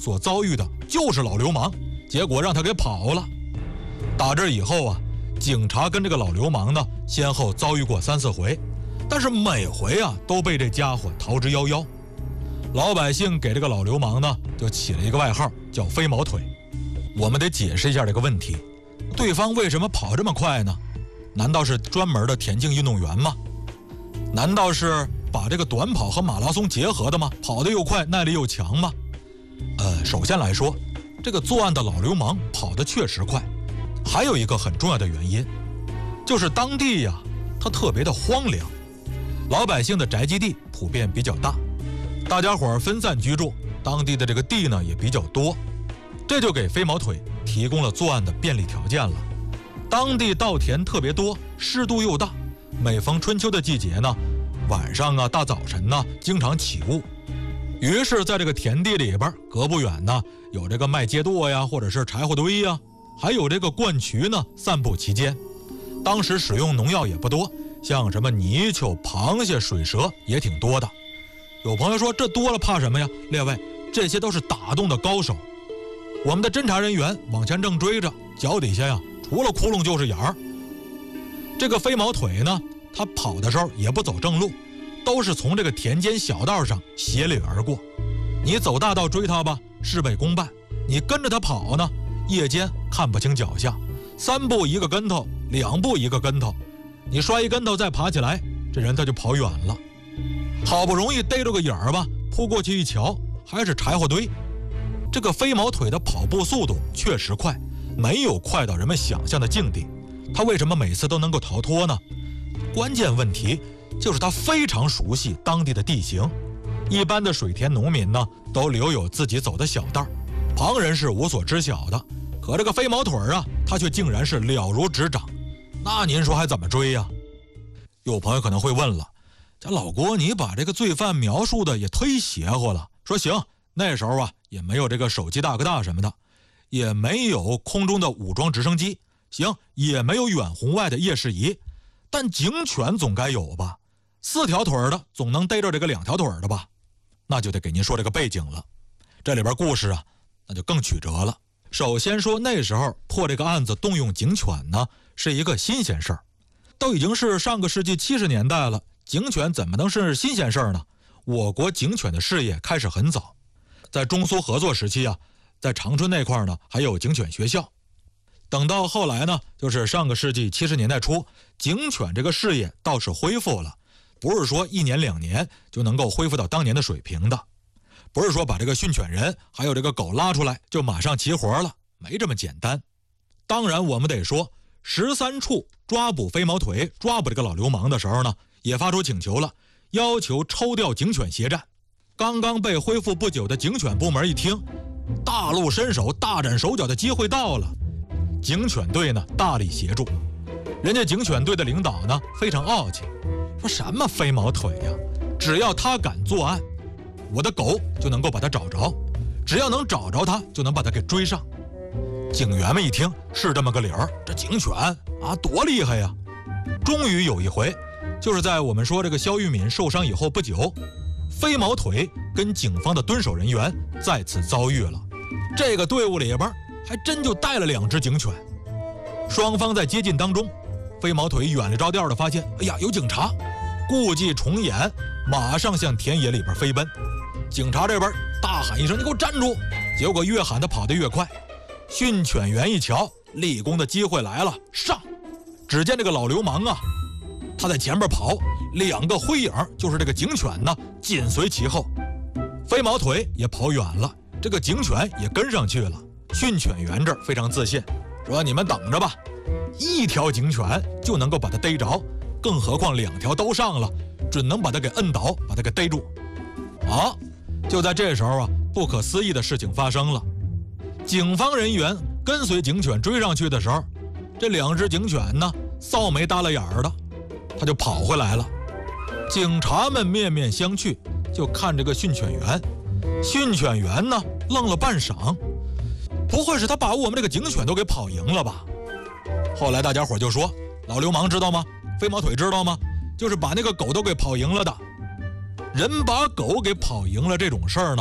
所遭遇的就是老流氓，结果让他给跑了。打这以后啊，警察跟这个老流氓呢，先后遭遇过3、4回，但是每回啊都被这家伙逃之夭夭。老百姓给这个老流氓呢，就起了一个外号，叫飞毛腿。我们得解释一下这个问题，对方为什么跑这么快呢？难道是专门的田径运动员吗？难道是把这个短跑和马拉松结合的吗？跑得又快，耐力又强吗？首先来说，这个作案的老流氓跑得确实快，还有一个很重要的原因，就是当地呀，它特别的荒凉，老百姓的宅基地普遍比较大，大家伙分散居住，当地的这个地呢也比较多，这就给飞毛腿提供了作案的便利条件了。当地稻田特别多，湿度又大，每逢春秋的季节呢，晚上啊、大早晨呢，经常起雾。于是在这个田地里边，隔不远呢，有这个麦秸垛呀，或者是柴火堆呀，还有这个灌渠呢，散布其间。当时使用农药也不多，像什么泥鳅、螃蟹、水蛇也挺多的。有朋友说，这多了怕什么呀？列位，这些都是打洞的高手。我们的侦查人员往前正追着，脚底下呀，除了窟窿就是眼儿。这个飞毛腿呢，他跑的时候也不走正路，都是从这个田间小道上斜掠而过。你走大道追他吧，事倍功半；你跟着他跑呢，夜间看不清脚下，3步一个跟头，2步一个跟头，你摔一跟头再爬起来，这人他就跑远了。好不容易逮着个眼儿吧，扑过去一瞧，还是柴火堆。这个飞毛腿的跑步速度确实快，没有快到人们想象的境地。他为什么每次都能够逃脱呢？关键问题就是他非常熟悉当地的地形。一般的水田农民呢，都留有自己走的小道，旁人是无所知晓的。可这个飞毛腿啊，他却竟然是了如指掌。那您说还怎么追呀？有朋友可能会问了，这老郭你把这个罪犯描述的也忒邪乎了。说行，那时候啊也没有这个手机大哥大什么的，也没有空中的武装直升机，行，也没有远红外的夜视仪，但警犬总该有吧？4条腿的总能逮着这个2条腿的吧？那就得给您说这个背景了。这里边故事啊，那就更曲折了。首先说那时候破这个案子动用警犬呢，是一个新鲜事儿。都已经是上个世纪70年代了，警犬怎么能是新鲜事儿呢？我国警犬的事业开始很早，在中苏合作时期啊，在长春那块呢还有警犬学校。等到后来呢，就是上个世纪70年代初，警犬这个事业倒是恢复了，不是说1年2年就能够恢复到当年的水平的，不是说把这个训犬人还有这个狗拉出来就马上齐活了，没这么简单。当然我们得说，13处抓捕飞毛腿、抓捕这个老流氓的时候呢，也发出请求了，要求抽调警犬协战。刚刚被恢复不久的警犬部门一听，大露身手、大展手脚的机会到了，警犬队呢大力协助。人家警犬队的领导呢非常傲气，说什么飞毛腿呀，只要他敢作案，我的狗就能够把他找着，只要能找着他就能把他给追上。警员们一听是这么个理儿，这警犬啊多厉害呀！终于有一回，就是在我们说这个肖玉敏受伤以后不久，飞毛腿跟警方的蹲守人员再次遭遇了。这个队伍里边还真就带了2只警犬。双方在接近当中，飞毛腿远了着调的发现，哎呀有警察，故伎重演，马上向田野里边飞奔。警察这边大喊一声，你给我站住！结果越喊他跑得越快。训犬员一瞧，立功的机会来了，上！只见这个老流氓啊，他在前边跑，2个灰影就是这个警犬呢，紧随其后。飞毛腿也跑远了，这个警犬也跟上去了。训犬员这儿非常自信，说你们等着吧，1条警犬就能够把他逮着，更何况2条都上了，准能把他给摁倒，把他给逮住。啊！就在这时候啊，不可思议的事情发生了。警方人员跟随警犬追上去的时候，这2只警犬呢，臊没耷拉眼儿的，他就跑回来了。警察们面面相觑，就看这个训犬员。训犬员呢，愣了半晌，不会是他把我们这个警犬都给跑赢了吧？后来大家伙就说，老流氓知道吗？飞毛腿知道吗？就是把那个狗都给跑赢了的。人把狗给跑赢了这种事儿呢，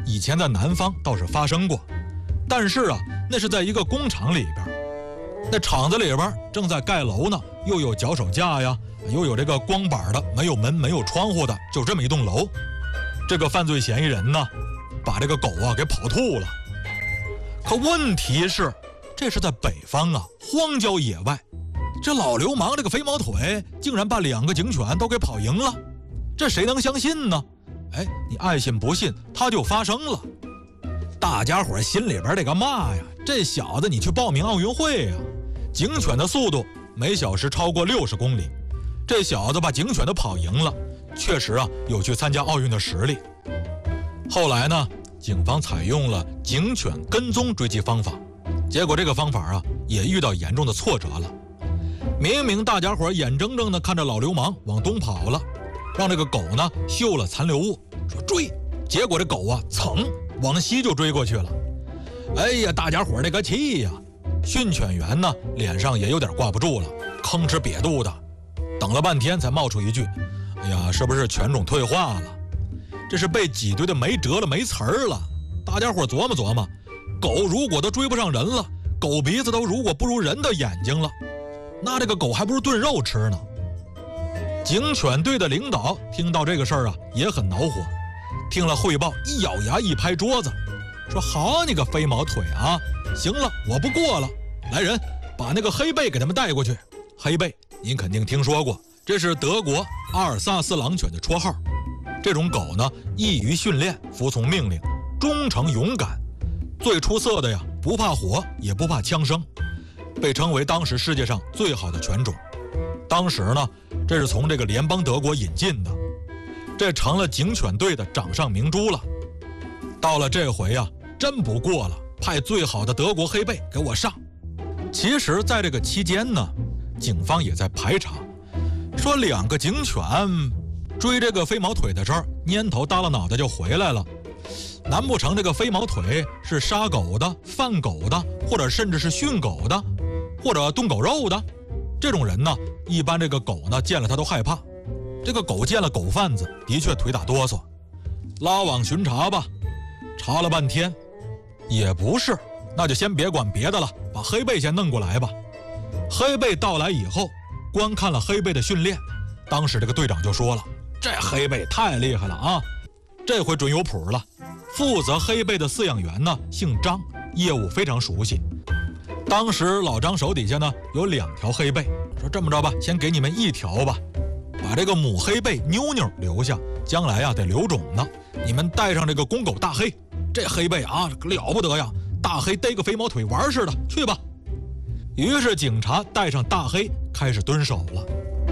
以前在南方倒是发生过，但是啊，那是在一个工厂里边，那厂子里边正在盖楼呢，又有脚手架呀，又有这个光板的，没有门没有窗户的，就这么一栋楼。这个犯罪嫌疑人呢，把这个狗啊给跑吐了。可问题是，这是在北方啊，荒郊野外，这老流氓这个飞毛腿竟然把2个警犬都给跑赢了，这谁能相信呢？哎，你爱信不信，它就发生了。大家伙心里边这个骂呀，这小子你去报名奥运会呀，警犬的速度每小时超过60公里，这小子把警犬都跑赢了，确实啊有去参加奥运的实力。后来呢，警方采用了警犬跟踪追击方法，结果这个方法啊也遇到严重的挫折了。明明大家伙眼睁睁地看着老流氓往东跑了，让这个狗呢嗅了残留物，说追，结果这狗啊噌往西就追过去了。哎呀，大家伙这个气呀！训犬员呢脸上也有点挂不住了，吭哧瘪肚的，等了半天才冒出一句：“哎呀，是不是犬种退化了？这是被挤兑的没辙了，没词儿了。”大家伙琢磨琢磨，狗如果都追不上人了，狗鼻子都如果不如人的眼睛了，那这个狗还不如炖肉吃呢。警犬队的领导听到这个事儿啊，也很恼火，听了汇报，一咬牙一拍桌子，说：“好你个飞毛腿啊！行了，我不过了，来人，把那个黑贝给他们带过去。”黑贝您肯定听说过，这是德国阿尔萨斯狼犬的绰号。这种狗呢，易于训练，服从命令，忠诚勇敢，最出色的呀，不怕火也不怕枪声，被称为当时世界上最好的犬种。当时呢，这是从这个联邦德国引进的，这成了警犬队的掌上明珠了。到了这回啊，真不过了，派最好的德国黑贝给我上。其实在这个期间呢，警方也在排查，说2个警犬追这个飞毛腿的时候，蔫头耷拉脑袋就回来了，难不成这个飞毛腿是杀狗的、贩狗的，或者甚至是训狗的，或者炖狗肉的？这种人呢，一般这个狗呢见了他都害怕，这个狗见了狗贩子的确腿打哆嗦。拉网巡查吧，查了半天也不是，那就先别管别的了，把黑贝先弄过来吧。黑贝到来以后，观看了黑贝的训练，当时这个队长就说了：“这黑贝太厉害了啊，这回准有谱了。”负责黑贝的饲养员呢姓张，业务非常熟悉。当时老张手底下呢有2条黑贝，说这么着吧，先给你们1条吧，把这个母黑贝妞妞留下，将来啊得留种呢。你们带上这个公狗大黑，这黑贝啊了不得呀，大黑逮个飞毛腿玩似的，去吧。于是警察带上大黑开始蹲守了。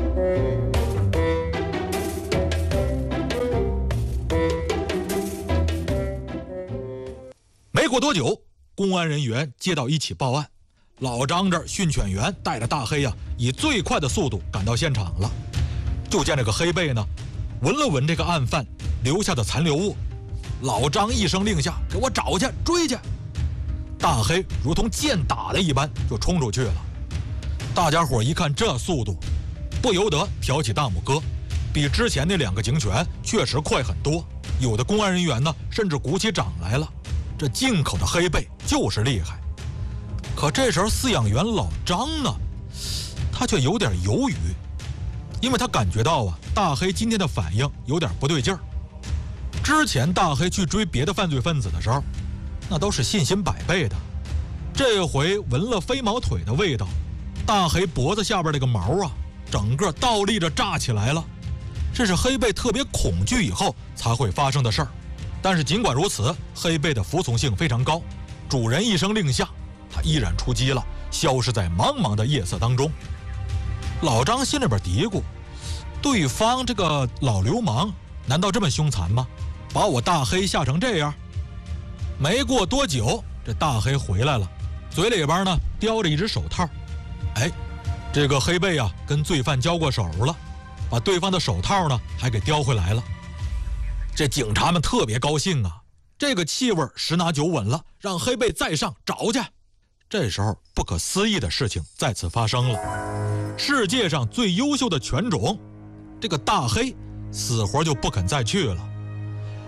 没过多久，公安人员接到1起报案，老张这儿训犬员带着大黑以最快的速度赶到现场了。就见这个黑贝呢，闻了闻这个案犯留下的残留物，老张一声令下，给我找去，追去。大黑如同箭打的一般就冲出去了。大家伙一看这速度，不由得挑起大拇哥，比之前那2个警犬确实快很多。有的公安人员呢，甚至鼓起掌来了。这进口的黑贝就是厉害。可这时候饲养员老张呢，他却有点犹豫，因为他感觉到大黑今天的反应有点不对劲儿。之前大黑去追别的犯罪分子的时候，那都是信心百倍的，这回闻了飞毛腿的味道，大黑脖子下边这个毛整个倒立着炸起来了。这是黑贝特别恐惧以后才会发生的事儿。但是尽管如此，黑贝的服从性非常高，主人一声令下，它依然出击了，消失在茫茫的夜色当中。老张心里边嘀咕，对方这个老流氓难道这么凶残吗？把我大黑吓成这样。没过多久，这大黑回来了，嘴里边呢叼着一只手套。哎，这个黑贝跟罪犯交过手了，把对方的手套呢还给叼回来了。这警察们特别高兴啊，这个气味十拿9稳了，让黑贝再上找去。这时候不可思议的事情再次发生了，世界上最优秀的犬种，这个大黑死活就不肯再去了。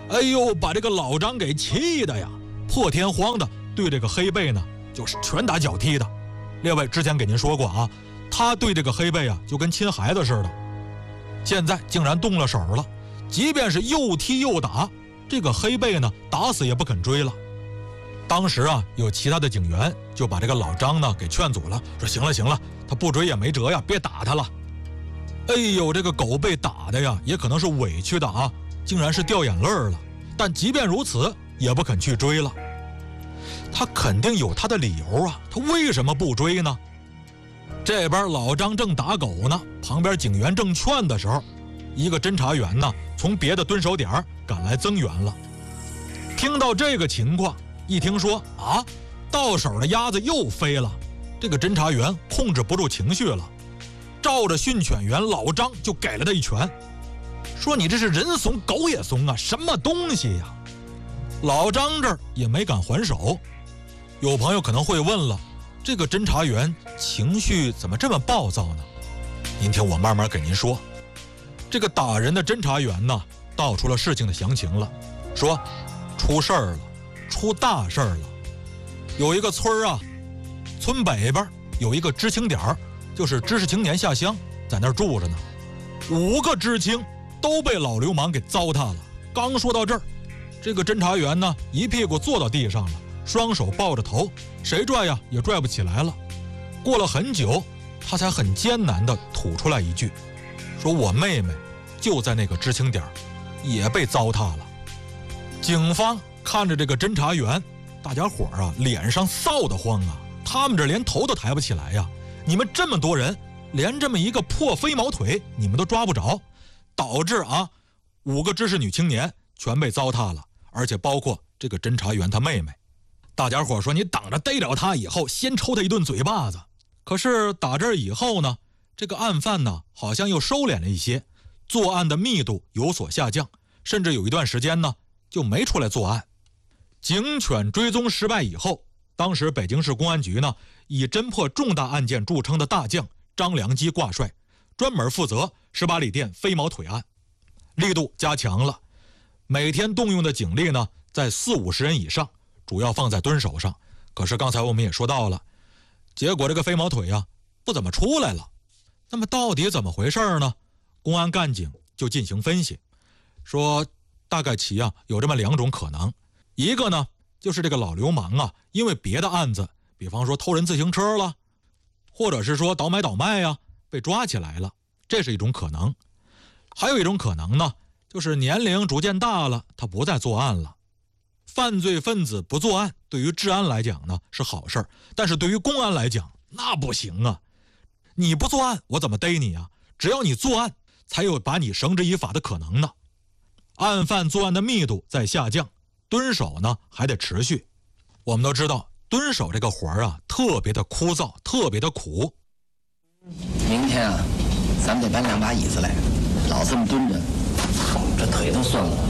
哎呦，把这个老张给气的呀，破天荒的对这个黑贝呢就是拳打脚踢的。列位之前给您说过啊，他对这个黑贝啊就跟亲孩子似的，现在竟然动了手了，即便是又踢又打，这个黑贝呢打死也不肯追了。当时啊，有其他的警员就把这个老张呢给劝阻了，说行了行了，他不追也没辙呀，别打他了。哎呦，这个狗被打的呀，也可能是委屈的啊，竟然是掉眼泪了。但即便如此，也不肯去追了。他肯定有他的理由啊，他为什么不追呢？这边老张正打狗呢，旁边警员正劝的时候，一个侦查员呢从别的蹲守点赶来增援了。听到这个情况，一听说啊，到手的鸭子又飞了，这个侦查员控制不住情绪了，照着训犬员老张就给了他一拳，说你这是人怂狗也怂啊，什么东西呀？老张这儿也没敢还手。有朋友可能会问了，这个侦查员情绪怎么这么暴躁呢？您听我慢慢给您说。这个打人的侦查员呢，道出了事情的详情了，说出事儿了，出大事儿了。有一个村啊，村北边有一个知青点，就是知识青年下乡，在那儿住着呢。5个知青都被老流氓给糟蹋了。刚说到这儿，这个侦查员呢一屁股坐到地上了，双手抱着头，谁拽呀也拽不起来了。过了很久，他才很艰难地吐出来一句，说我妹妹就在那个知青点，也被糟蹋了。警方看着这个侦查员，大家伙儿啊脸上臊得慌啊，他们这连头都抬不起来呀。你们这么多人，连这么一个破飞毛腿你们都抓不着，导致啊5个知识女青年全被糟蹋了，而且包括这个侦查员他妹妹。大家伙说你等着逮着他以后先抽他一顿嘴巴子。可是打这以后呢，这个案犯呢好像又收敛了一些，作案的密度有所下降，甚至有一段时间呢就没出来作案。警犬追踪失败以后，当时北京市公安局呢以侦破重大案件著称的大将张良基挂帅，专门负责18里店飞毛腿案，力度加强了。每天动用的警力呢在40-50人以上，主要放在蹲守上。可是刚才我们也说到了，结果这个飞毛腿啊不怎么出来了。那么到底怎么回事呢？公安干警就进行分析，说大概其啊有这么2种可能。一个呢就是这个老流氓啊，因为别的案子，比方说偷人自行车了，或者是说倒买倒卖啊，被抓起来了，这是一种可能。还有一种可能呢，就是年龄逐渐大了，他不再作案了。犯罪分子不作案，对于治安来讲呢是好事，但是对于公安来讲那不行啊。你不作案，我怎么逮你啊？只要你作案，才有把你绳之以法的可能呢。案犯作案的密度在下降，蹲守呢还得持续。我们都知道蹲守这个活儿啊特别的枯燥，特别的苦。 明天啊，咱们得搬2把椅子来，老这么蹲着，这腿都酸了。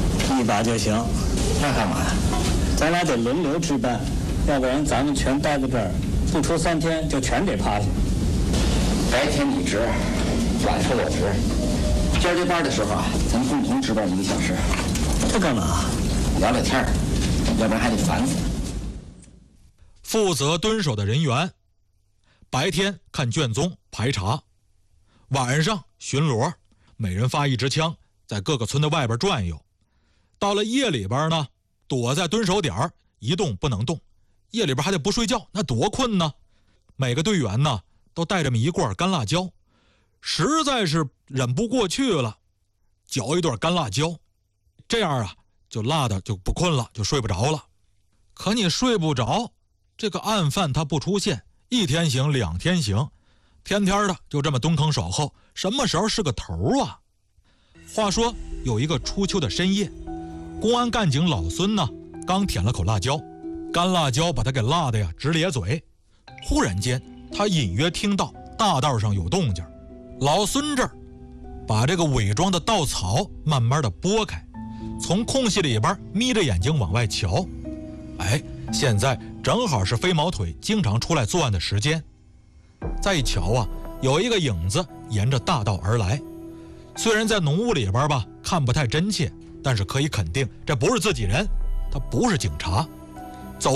1把就行。 那干嘛呀？ 咱俩得轮流值班，要不然咱们全待在这儿，不出3天就全得趴下。 白天你值，晚上我值。今儿这班的时候啊，咱们共同值班1个小时。 这干嘛？ 聊聊天儿，要不然还得烦死。 负责蹲守的人员，白天看卷宗排查，晚上巡逻，每人发1支枪，在各个村的外边转悠。到了夜里边呢，躲在蹲守点一动不能动，夜里边还得不睡觉，那多困呢。每个队员呢都带这么1罐干辣椒，实在是忍不过去了，嚼一段干辣椒，这样啊就辣的就不困了，就睡不着了。可你睡不着，这个案犯他不出现，1天行2天行，天天的就这么蹲坑守候，什么时候是个头啊？话说有一个初秋的深夜，公安干警老孙呢刚舔了口辣椒，干辣椒把他给辣的呀直咧嘴。忽然间他隐约听到大道上有动静，老孙这儿把这个伪装的稻草慢慢的拨开，从空隙里边眯着眼睛往外瞧。哎，现在正好是飞毛腿经常出来作案的时间。再一瞧啊，有一个影子沿着大道而来，虽然在浓雾里边吧看不太真切， 但是可以肯定，这不是自己人，他不是警察。